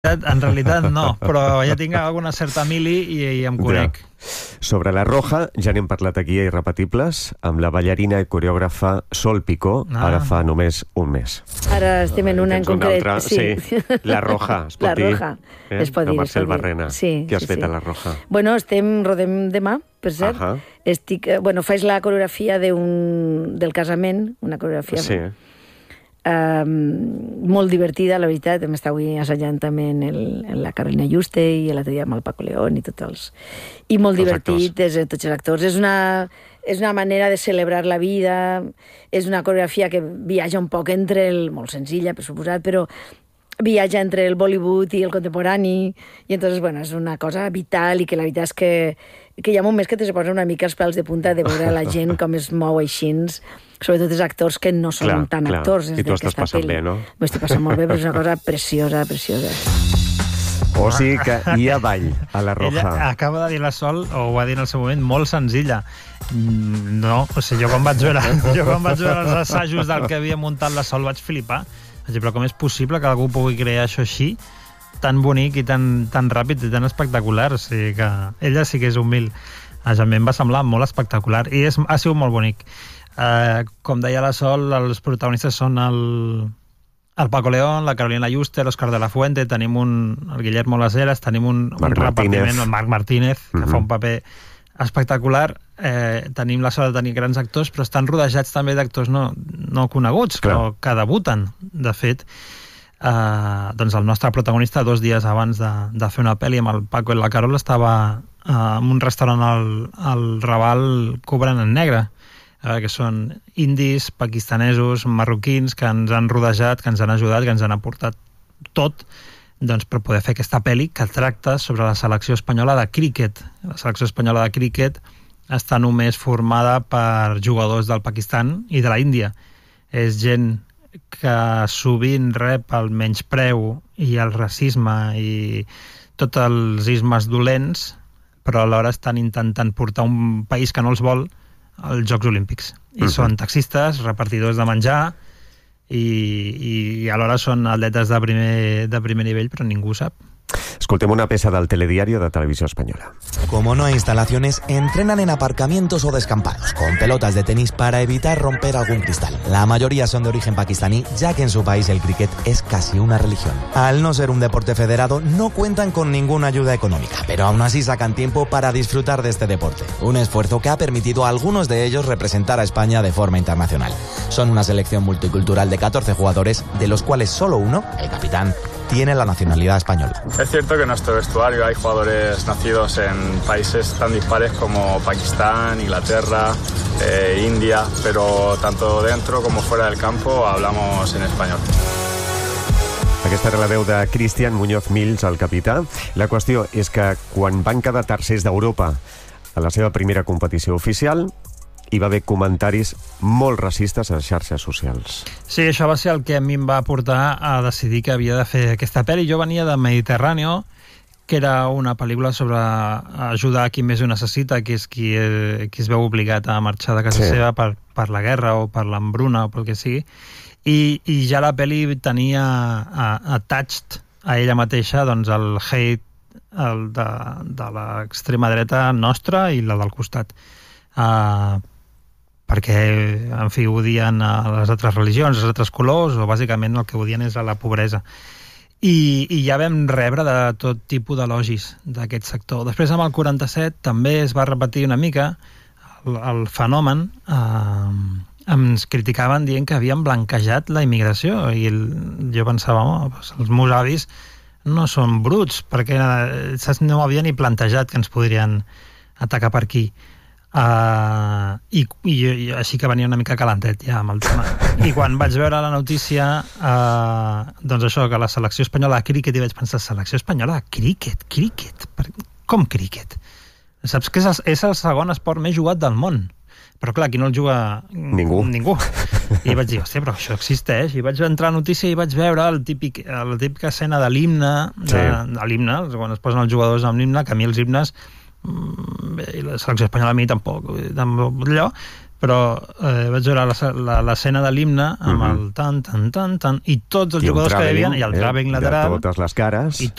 En realitat no, però ja tinc alguna certa mili i em conec. Sobre La Roja, ja n'hem parlat aquí a Irrepetibles, amb la ballarina i coreògrafa Sol Picó, ara fa només un mes. Ara estem en una en concret. Sí, La Roja, es pot dir. La Roja, es pot dir. Marcel Barrena, què has fet a La Roja? Bueno, rodem demà, per cert. Faig la coreografia del casament, una coreografia... Sí. Molt divertida, la veritat. Hem estat avui assajant també en la Carolina Juste i l'altre dia amb el Paco León i tots els... I molt divertit, tots els actors. És una manera de celebrar la vida, és una coreografia que viatja un poc entre molt senzilla, per suposat, però viatja entre el Bollywood i el contemporani, i entonces, bueno, és una cosa vital i que la veritat és que hi ha moments que te se posa una mica els pèls de punta de veure la gent com es mou així, sobretot els actors que no són tan actors. I tu estàs passant bé, no? M'ho estic passant molt bé, però és una cosa preciosa, preciosa. O sigui que hi ha ball a La Roja. Ella acaba de dir la Sol, o ho va dir en el seu moment, molt senzilla. No, o sigui, jo quan vaig veure els assajos del que havia muntat la Sol vaig flipar. Però com és possible que algú pugui crear això així, tan bonic i tan ràpid i tan espectacular? O sigui que ella sí que és humil. A mi em va semblar molt espectacular i ha sigut molt bonic. Com deia la Sol, els protagonistes són el Paco León, la Carolina Juste, l'Òscar de la Fuente, tenim el Guillermo Las Heras, tenim un repartiment, el Marc Martínez, que fa un paper espectacular. Tenim la sort de tenir grans actors, però estan rodejats també d'actors no coneguts, que debuten. De fet, doncs el nostre protagonista, 2 dies abans de fer una pel·li amb el Paco i la Carol, estava en un restaurant al Raval cobrant en negre, que són indis, pakistanesos, marroquins, que ens han rodejat, que ens han ajudat, que ens han aportat tot per poder fer aquesta pel·li que tracta sobre la selecció espanyola de críquet. La selecció espanyola de críquet està només formada per jugadors del Pakistan i de la Índia. És gent que sovint rep el menyspreu i el racisme i tots els ismes dolents, però alhora estan intentant portar un país que no els vol als Jocs Olímpics. I són taxistes, repartidors de menjar, i alhora són atletes de primer nivell, però ningú sap. Escoltem una peça del telediario de Televisió Espanyola. Como no hay instalaciones, entrenan en aparcamientos o descampados, con pelotas de tenis para evitar romper algún cristal. La mayoría son de origen pakistaní, ya que en su país el cricket es casi una religión. Al no ser un deporte federado, no cuentan con ninguna ayuda económica, pero aún así sacan tiempo para disfrutar de este deporte. Un esfuerzo que ha permitido a algunos de ellos representar a España de forma internacional. Son una selección multicultural de 14 jugadores, de los cuales solo uno, el capitán, tiene la nacionalidad española. Es cierto que en nuestro vestuario hay jugadores nacidos en países tan dispares como Pakistán, Inglaterra, India, pero tanto dentro como fuera del campo hablamos en español. Aquesta era la veu de Cristian Muñoz Mills, el capità. La qüestió és que quan van quedar tercers d'Europa a la seva primera competició oficial, hi va haver comentaris molt racistes a les xarxes socials. Sí, això va ser el que a mi em va portar a decidir que havia de fer aquesta pel·li. Jo venia de Mediterráneo, que era una pel·lícula sobre ajudar a qui més ho necessita, que és qui es veu obligat a marxar de casa seva per la guerra o per l'hambruna o pel que sigui. I ja la pel·li tenia attached a ella mateixa el hate de l'extrema dreta nostra i la del costat. Perquè, en fi, odien a les altres religions, als altres colors, o bàsicament el que odien és a la pobresa. I ja vam rebre de tot tipus d'elogis d'aquest sector. Després, amb el 47, també es va repetir una mica el fenomen. Ens criticaven dient que havien blanquejat la immigració, i jo pensava, els meus avis no són bruts, perquè no havia ni plantejat que ens podrien atacar per aquí. I així que venia una mica calentet ja amb el tema. I quan vaig veure la notícia doncs això, que la selecció espanyola de críquet, i vaig pensar, selecció espanyola de críquet? Com críquet? Saps que és el segon esport més jugat del món, però clar, aquí no el juga ningú. I vaig dir, hòstia, però això existeix. I vaig entrar a la notícia i vaig veure la típica escena de l'himne, quan es posen els jugadors amb l'himne, que a mi els himnes i la selecció espanyola a mi tampoc allò, però vaig veure l'escena de l'himne amb el tan, tan, tan, tan, i tots els jugadors que hi havia, i el tràvec lateral, de totes les cares, i